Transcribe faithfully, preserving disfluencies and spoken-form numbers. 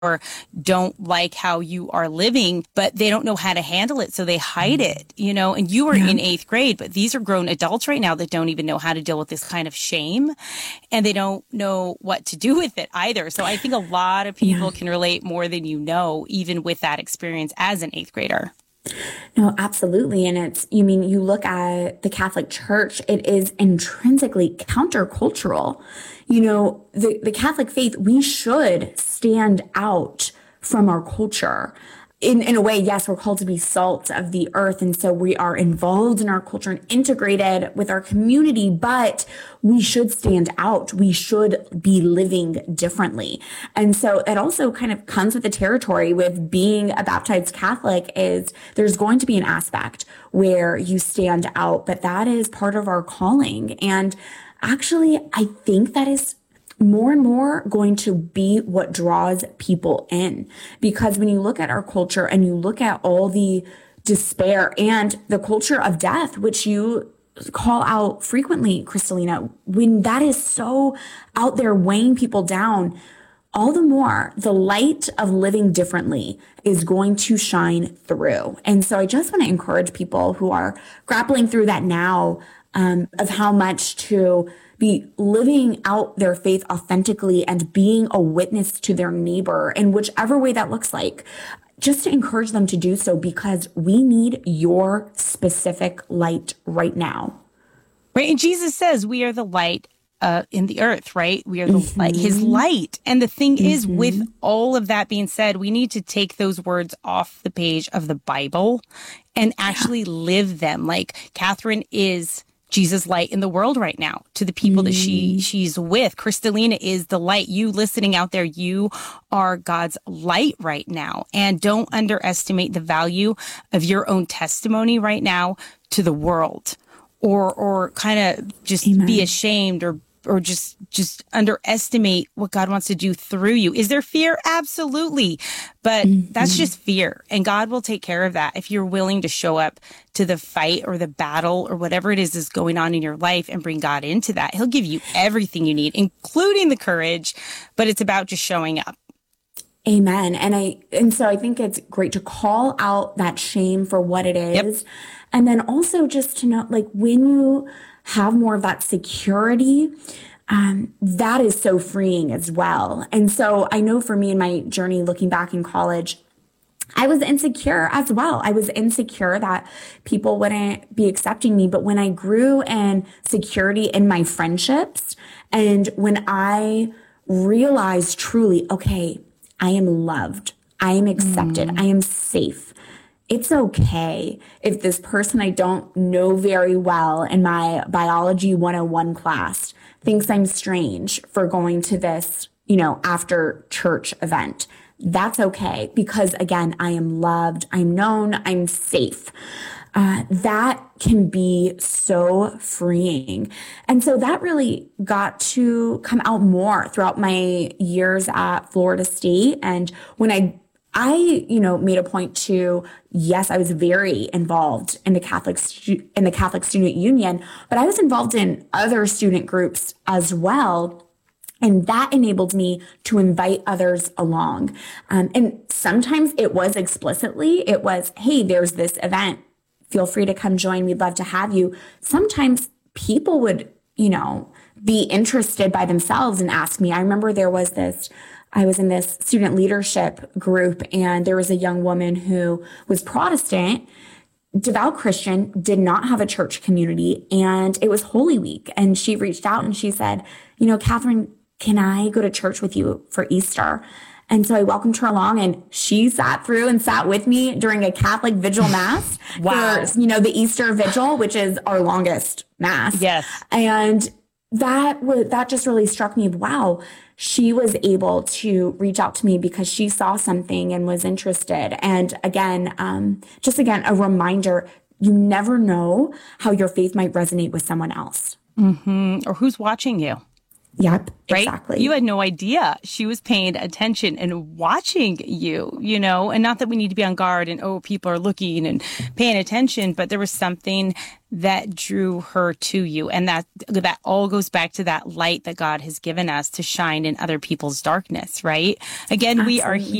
or don't like how you are living, but they don't know how to handle it. So they hide it, you know, and you were Yeah. in eighth grade, but these are grown adults right now that don't even know how to deal with this kind of shame, and they don't know what to do with it either. So I think a lot of people Yeah. can relate more than you know, even with that experience as an eighth grader. No, absolutely. And it's, you mean, you look at the Catholic Church, it is intrinsically countercultural. You know, the, the Catholic faith, we should stand out from our culture. In, in a way, yes, we're called to be salt of the earth. And so we are involved in our culture and integrated with our community, but we should stand out. We should be living differently. And so it also kind of comes with the territory with being a baptized Catholic is there's going to be an aspect where you stand out, but that is part of our calling. And actually, I think that is more and more going to be what draws people in. Because when you look at our culture and you look at all the despair and the culture of death, which you call out frequently, Kristalina, when that is so out there weighing people down, all the more the light of living differently is going to shine through. And so I just want to encourage people who are grappling through that now, um, of how much to be living out their faith authentically and being a witness to their neighbor in whichever way that looks like, just to encourage them to do so because we need your specific light right now. Right. And Jesus says we are the light uh, in the earth, right? We are the Mm-hmm. light, his light. And the thing Mm-hmm. is, with all of that being said, we need to take those words off the page of the Bible and actually yeah. live them. Like Catherine is Jesus' light in the world right now to the people mm. that she she's with. Kristalina is the light. You listening out there, you are God's light right now. And don't underestimate the value of your own testimony right now to the world, or or kind of just Amen. Be ashamed or or just just underestimate what God wants to do through you. Is there fear? Absolutely. But mm-hmm. that's just fear. And God will take care of that if you're willing to show up to the fight or the battle or whatever it is is going on in your life and bring God into that. He'll give you everything you need, including the courage, but it's about just showing up. Amen. And I, and so I think it's great to call out that shame for what it is. Yep. And then also just to know, like, when you have more of that security, um, that is so freeing as well. And so I know for me in my journey, looking back in college, I was insecure as well. I was insecure that people wouldn't be accepting me. But when I grew in security in my friendships, and when I realized truly, okay, I am loved, I am accepted, mm. I am safe. It's okay if this person I don't know very well in my biology one oh one class thinks I'm strange for going to this, you know, after church event. That's okay because, again, I am loved, I'm known, I'm safe. Uh, that can be so freeing. And so that really got to come out more throughout my years at Florida State. And when I I, you know, made a point to, yes, I was very involved in the Catholic stu- in the Catholic Student Union, but I was involved in other student groups as well. And that enabled me to invite others along. Um, and sometimes it was explicitly, it was, hey, there's this event. Feel free to come join. We'd love to have you. Sometimes people would, you know, be interested by themselves and ask me. I remember there was this I was in this student leadership group, and there was a young woman who was Protestant, devout Christian, did not have a church community, and it was Holy Week. And she reached out and she said, you know, Catherine, can I go to church with you for Easter? And so I welcomed her along, and she sat through and sat with me during a Catholic vigil mass wow. for, you know, the Easter vigil, which is our longest mass. Yes. And that was, that just really struck me. Wow. She was able to reach out to me because she saw something and was interested. And again, um, just again, a reminder, you never know how your faith might resonate with someone else. Mm-hmm. Or who's watching you. Yep, right? exactly. You had no idea she was paying attention and watching you, you know, and not that we need to be on guard and, oh, people are looking and paying attention, but there was something that drew her to you. And that, that all goes back to that light that God has given us to shine in other people's darkness, right? Again, we are Absolutely. here.